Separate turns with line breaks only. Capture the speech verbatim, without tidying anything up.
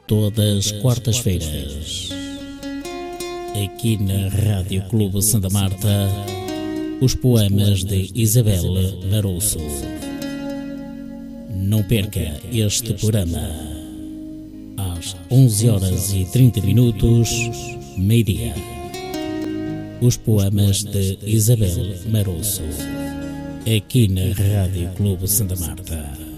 todas quartas-feiras, aqui na Rádio Clube Santa Marta, os poemas de Isabel Marusso. Não perca este programa, às onze horas e trinta minutos, meio-dia. Os poemas de Isabel Marusso, aqui na Rádio Clube Santa Marta.